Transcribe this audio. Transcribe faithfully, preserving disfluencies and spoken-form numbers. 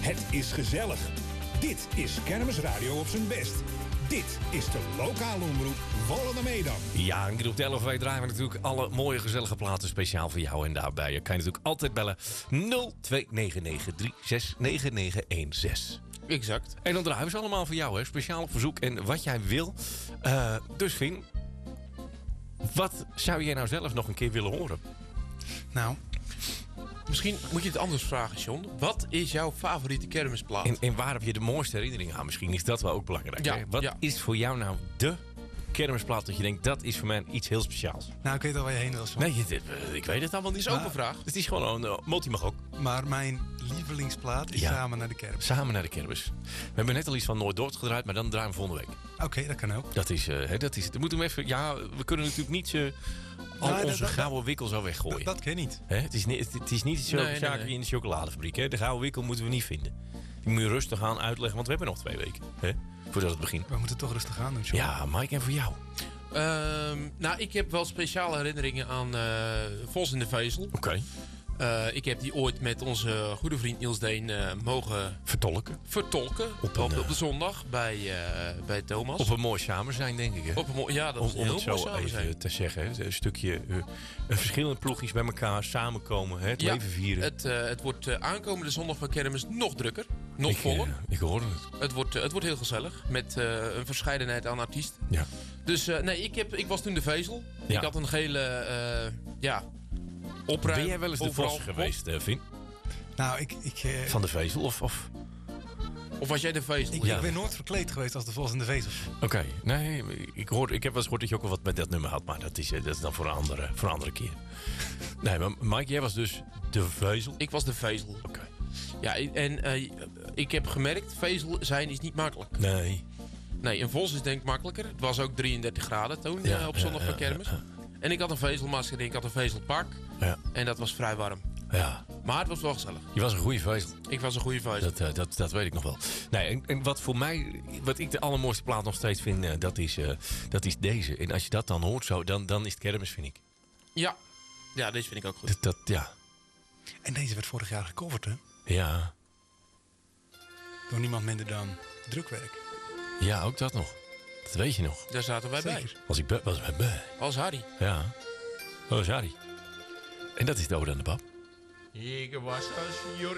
Het is gezellig. Dit is Kermisradio op zijn best. Dit is de lokale omroep Volendam-Edam. Ja, en op de elf wij draaien we natuurlijk alle mooie gezellige platen speciaal voor jou. En daarbij kan je natuurlijk altijd bellen nul twee negen negen drie zes negen negen een zes. Exact. En dan draaien we ze allemaal voor jou, hè? Speciaal op verzoek en wat jij wil. Uh, dus Finn, wat zou jij nou zelf nog een keer willen horen? Nou, misschien moet je het anders vragen, John. Wat is jouw favoriete kermisplaat? En, en waar heb je de mooiste herinneringen aan? Misschien is dat wel ook belangrijk. Ja, hè? Wat ja. is voor jou nou de kermisplaat dat je denkt, dat is voor mij iets heel speciaals? Nou, ik weet al waar je heen wil. Nee, dit, ik weet het allemaal niet. Het is open vraag. Het is gewoon een uh, multi mag ook. Maar mijn lievelingsplaat is Ja. Samen naar de kermis. Samen naar de kermis. We hebben net al iets van Noord-Dordt gedraaid, maar dan draaien we volgende week. Oké, okay, dat kan ook. Dat is, uh, hè, dat is, dat moeten we even, ja, we kunnen natuurlijk niet uh, al Nou, onze dat- gouden wikkel zo weggooien. Dat, dat ken niet. Hè, het, is niet het is niet het Nee, nee, zaakje nee. in de chocoladefabriek. Hè. De gouden wikkel moeten we niet vinden. Die moet je rustig aan uitleggen, want we hebben nog twee weken. Hè, voordat het begint. We moeten toch rustig aan doen, John. Ja, Mike, en voor jou? Ehm, nou, ik heb wel speciale herinneringen aan uh, Vos in de Vezel. Oké. Okay. Uh, ik heb die ooit met onze goede vriend Niels Deen uh, mogen Vertolken. vertolken. Op Op, een, op, uh, de zondag bij, uh, bij Thomas. Op een mooi samen zijn, denk ik. Hè? Op een mooi, ja, dat om is een om heel het mooi zo samen even zijn. te zeggen. Hè. Een stukje uh, een verschillende ploegjes bij elkaar samenkomen. Hè, het Ja, leven vieren. Het, uh, het wordt uh, aankomende zondag van kermis nog drukker. Nog ik, voller. Uh, ik hoorde het. Het wordt, uh, het wordt heel gezellig. Met uh, een verscheidenheid aan artiesten. Ja. Dus uh, nee, ik, heb, ik was toen de Vezel. Ja. Ik had een gele uh, ja, opruim. Ben jij wel eens de overal Vos geweest, uh, Vin? Nou, ik... ik uh, Van de Vezel? Of, of? Of was jij de Vezel? Ik, Ja. ik ben nooit verkleed geweest als de Vos in de Vezel. Oké, okay. nee, ik, hoor, ik heb wel eens gehoord dat je ook wel wat met dat nummer had. Maar dat is, dat is dan voor een andere, voor een andere keer. Nee, maar Mike, jij was dus de Vezel? Ik was de Vezel. Oké. Okay. Ja, en uh, ik heb gemerkt, Vezel zijn is niet makkelijk. Nee. Nee, een Vos is denk ik makkelijker. Het was ook drieëndertig graden toen Ja, uh, op zondag ja, van kermis. ja, ja. En ik had een vezelmasker en ik had een vezelpak. Ja. En dat was vrij warm. Ja. Maar het was wel gezellig. Je was een goede Vezel. Ik was een goede vezel. Dat, uh, dat, dat weet ik nog wel. Nee, en, en wat voor mij, wat ik de allermooiste plaat nog steeds vind, uh, dat, is, uh, dat is deze. En als je dat dan hoort zo, dan, dan is het kermis, vind ik. Ja. Ja, deze vind ik ook goed. Dat, dat, ja. En deze werd vorig jaar gecoverd, hè? Ja. Door niemand minder dan Drukwerk. Ja, ook dat nog. Dat weet je nog. Daar zaten wij bij. Zeker. Was ik be- was bij bij. Als Harry. Ja. Oh, sorry. En dat is de Ode aan de Pap. Ik was als